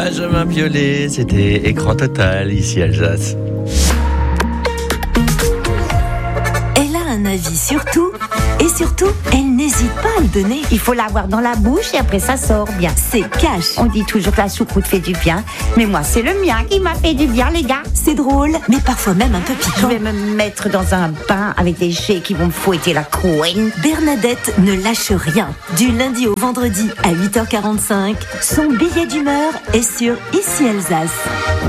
Benjamin Biolay, c'était Écran Total, ici Alsace. Elle a un avis sur tout, et surtout, elle n'hésite pas à le donner. Il faut l'avoir dans la bouche et après ça sort bien. C'est cash. On dit toujours que la choucroute fait du bien, mais moi c'est le mien qui m'a fait du bien, les gars. C'est drôle, mais parfois même un peu Je piquant. vais me mettre dans un bain avec des jets qui vont me fouetter la couenne. Bernadette ne lâche rien. Du lundi au vendredi à 8h45, son billet d'humeur est sur Ici Alsace.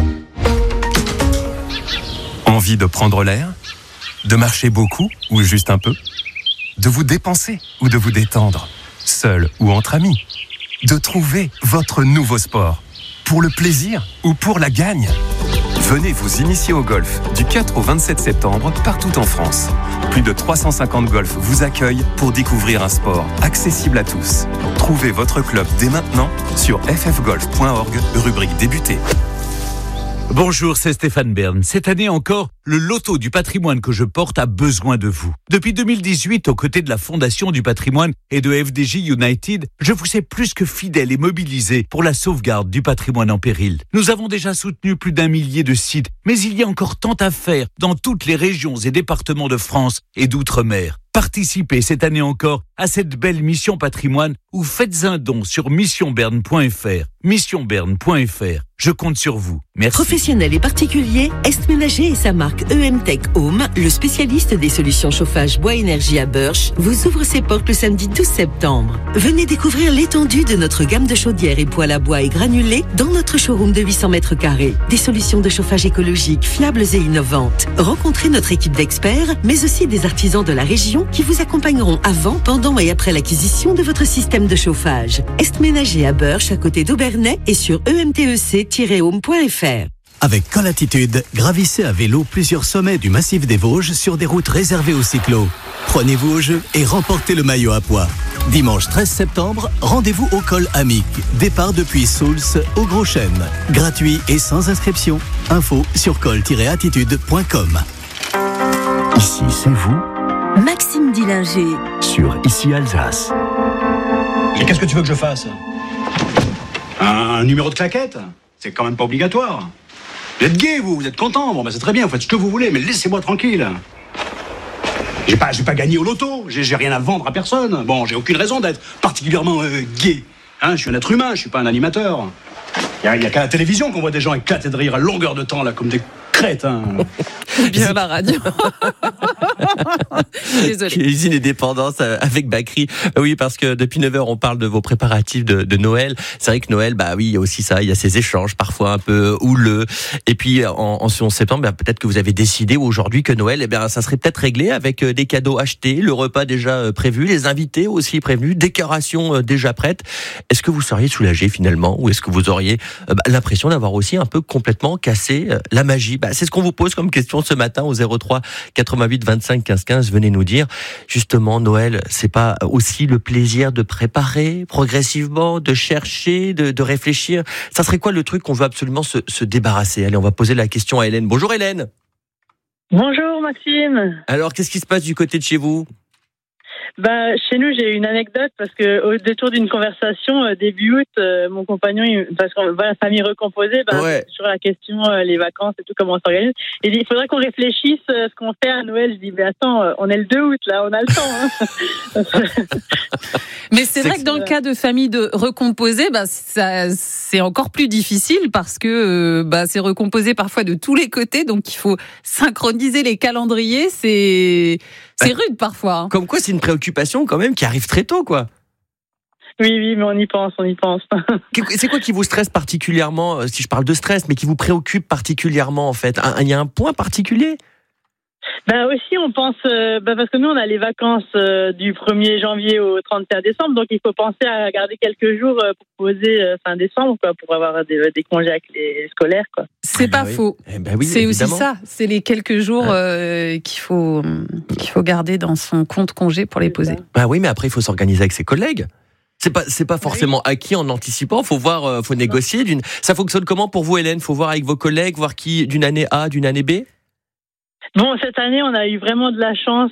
Envie de prendre l'air ? De marcher beaucoup ou juste un peu ? De vous dépenser ou de vous détendre ? Seul ou entre amis ? De trouver votre nouveau sport ? Pour le plaisir ou pour la gagne ? Venez vous initier au golf du 4 au 27 septembre partout en France. Plus de 350 golfs vous accueillent pour découvrir un sport accessible à tous. Trouvez votre club dès maintenant sur ffgolf.org, rubrique débuter. Bonjour, c'est Stéphane Bern. Cette année encore, le loto du patrimoine que je porte a besoin de vous. Depuis 2018, aux côtés de la Fondation du patrimoine et de FDJ United, je vous ai plus que fidèle et mobilisé pour la sauvegarde du patrimoine en péril. Nous avons déjà soutenu plus d'1 millier de sites, mais il y a encore tant à faire dans toutes les régions et départements de France et d'outre-mer. Participez cette année encore à cette belle mission patrimoine ou faites un don sur missionberne.fr. Missionberne.fr. Je compte sur vous. Merci. Professionnels et particuliers, Est Ménager et sa marque EMTech Home, le spécialiste des solutions chauffage bois énergie à Burch, vous ouvre ses portes le samedi 12 septembre. Venez découvrir l'étendue de notre gamme de chaudières et poêles à bois et granulés dans notre showroom de 800 mètres carrés. Des solutions de chauffage écologiques, fiables et innovantes. Rencontrez notre équipe d'experts, mais aussi des artisans de la région qui vous accompagneront avant, pendant et après l'acquisition de votre système de chauffage. Est Ménager à Burch, à côté d'Aubernais et sur emtec-home.fr. Avec Colatitude, gravissez à vélo plusieurs sommets du massif des Vosges sur des routes réservées aux cyclos. Prenez-vous au jeu et remportez le maillot à pois. Dimanche 13 septembre, rendez-vous au col Amic. Départ depuis Souls au Gros Chêne. Gratuit et sans inscription. Info sur col-attitude.com. Ici, c'est vous, Maxime Dillinger. sur Ici Alsace. Et qu'est-ce que tu veux que je fasse ? Un numéro de claquette ? C'est quand même pas obligatoire. Vous êtes gay, vous êtes content. Bon, ben c'est très bien, vous faites ce que vous voulez, mais laissez-moi tranquille. J'ai pas gagné au loto, j'ai rien à vendre à personne. Bon, j'ai aucune raison d'être particulièrement gay. Hein, je suis un être humain, je suis pas un animateur. Il y a qu'à la télévision qu'on voit des gens éclater de rire à longueur de temps, là, comme des crétins. Bien la radio. Désolé. Cuisine et dépendance avec Bakri. Oui, parce que depuis 9h, on parle de vos préparatifs de Noël. C'est vrai que Noël, bah oui, il y a aussi ça, il y a ces échanges parfois un peu houleux. Et puis, en ce 11 septembre, bah, peut-être que vous avez décidé aujourd'hui que Noël, eh bien, ça serait peut-être réglé avec des cadeaux achetés, le repas déjà prévu, les invités aussi prévenus, décoration déjà prête. Est-ce que vous seriez soulagé finalement, ou est-ce que vous auriez l'impression d'avoir aussi un peu complètement cassé la magie? C'est ce qu'on vous pose comme question ce matin au 03 88 25 15 15. Venez nous dire, justement, Noël, c'est pas aussi le plaisir de préparer progressivement, de chercher, de réfléchir? Ça serait quoi le truc qu'on veut absolument se débarrasser? Allez, on va poser la question à Hélène. Bonjour Hélène. Bonjour Maxime. Alors, qu'est-ce qui se passe du côté de chez vous? Chez nous, j'ai une anecdote parce que au détour d'une conversation début août, mon compagnon, parce qu'on voit la famille recomposée, sur la question les vacances et tout, comment on s'organise, il dit il faudrait qu'on réfléchisse ce qu'on fait à Noël. Je dis attends, on est le 2 août là, on a le temps. Hein. Mais c'est vrai que dans le cas de famille recomposée, c'est encore plus difficile parce que c'est recomposé parfois de tous les côtés, donc il faut synchroniser les calendriers. C'est rude parfois. Hein. Comme quoi, c'est une préoccupation quand même qui arrive très tôt, quoi. Oui, mais on y pense. C'est quoi qui vous stresse particulièrement, si je parle de stress, mais qui vous préoccupe particulièrement en fait? Il y a un point particulier? Aussi, on pense, parce que nous, on a les vacances du 1er janvier au 31 décembre, donc il faut penser à garder quelques jours pour poser fin décembre, quoi, pour avoir des congés avec les scolaires, quoi. C'est pas faux. Oui, c'est évidemment. aussi ça. C'est les quelques jours qu'il faut garder dans son compte congé pour les poser. Oui, mais après, il faut s'organiser avec ses collègues. C'est pas forcément acquis en anticipant. Faut voir, faut négocier. Ça fonctionne comment pour vous, Hélène? Faut voir avec vos collègues, voir qui d'une année A, d'une année B. Bon, cette année, on a eu vraiment de la chance.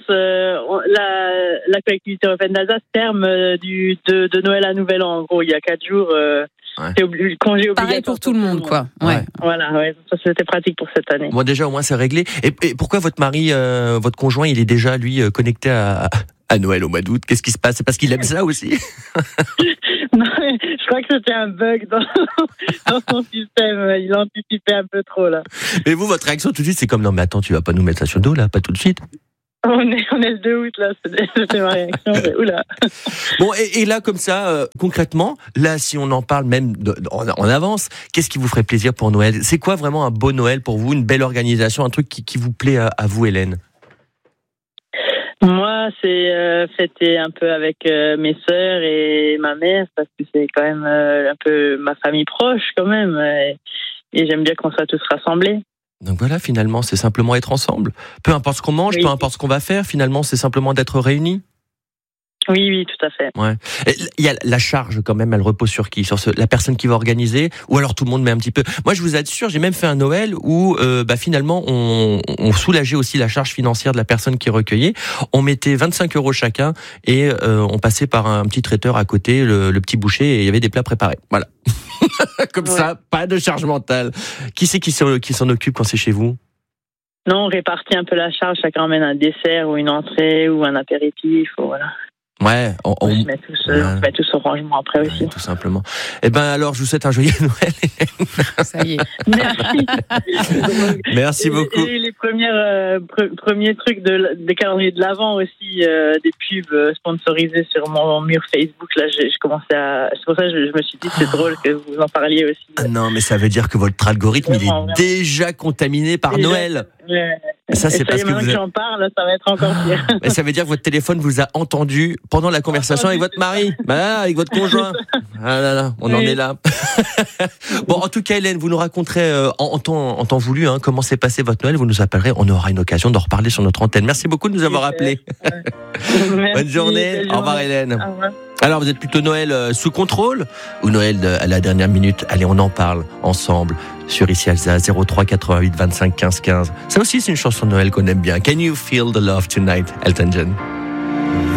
La collectivité européenne d'Alsace terme de Noël à Nouvel An. En gros, il y a 4 jours. C'est congé obligatoire. Pareil pour tout le monde, quoi. Ouais. Voilà, ça c'était pratique pour cette année. Bon, déjà, au moins, c'est réglé. Et pourquoi votre mari, votre conjoint, il est déjà, lui, connecté à Noël au mois d'août? Qu'est-ce qui se passe? C'est parce qu'il aime ça aussi? Non, je crois que c'était un bug dans son système. Il anticipait un peu trop, là. Mais vous, votre réaction tout de suite, c'est comme, non, mais attends, tu vas pas nous mettre ça sur le dos, là, pas tout de suite. On est le 2 août, là, c'était ma réaction. Oula. Bon, et là, comme ça, concrètement, là, si on en parle même en avance, qu'est-ce qui vous ferait plaisir pour Noël? C'est quoi vraiment un beau Noël pour vous, une belle organisation, un truc qui vous plaît à vous, Hélène? Moi, c'est fêter un peu avec mes sœurs et ma mère, parce que c'est quand même un peu ma famille proche, quand même. Et j'aime bien qu'on soit tous rassemblés. Donc voilà, finalement, c'est simplement être ensemble. Peu importe ce qu'on mange, peu importe ce qu'on va faire, finalement, c'est simplement d'être réunis. Oui, tout à fait. Ouais. Il y a la charge quand même, elle repose sur qui? Sur la personne qui va organiser, ou alors tout le monde met un petit peu. Moi, je vous assure, j'ai même fait un Noël où finalement on soulageait aussi la charge financière de la personne qui recueillait. On mettait 25 € chacun et on passait par un petit traiteur à côté, le petit boucher, et il y avait des plats préparés. Voilà. Comme ça, pas de charge mentale. Qui c'est qui s'en occupe quand c'est chez vous? Non, on répartit un peu la charge. Chacun emmène un dessert ou une entrée ou un apéritif. Voilà. Ouais, on met tous au rangement après aussi. Tout simplement. Eh ben alors, je vous souhaite un joyeux Noël. Ça y est. Merci. Merci beaucoup. Et les premiers trucs des calendriers de l'Avent aussi, des pubs sponsorisées sur mon mur Facebook. Là, je commençais à. C'est pour ça que je me suis dit c'est drôle que vous en parliez aussi. Ah non, mais ça veut dire que votre algorithme il est déjà contaminé par Noël. Ouais. Ça, c'est parce que maintenant que j'en parle, ça va être encore pire. Mais ça veut dire que votre téléphone vous a entendu pendant la conversation avec votre mari, avec votre conjoint. Ah là là, on en est là. Bon, en tout cas, Hélène, vous nous raconterez en temps voulu comment s'est passé votre Noël. Vous nous appellerez, on aura une occasion d'en reparler sur notre antenne. Merci beaucoup de nous avoir appelés. Bonne journée. Au revoir, Hélène. Au revoir. Alors, vous êtes plutôt Noël sous contrôle ou Noël à la dernière minute? Allez, on en parle ensemble sur Ici Alsace, 03 88 25 15 15. Ça aussi, c'est une chanson de Noël qu'on aime bien. Can you feel the love tonight, Elton John?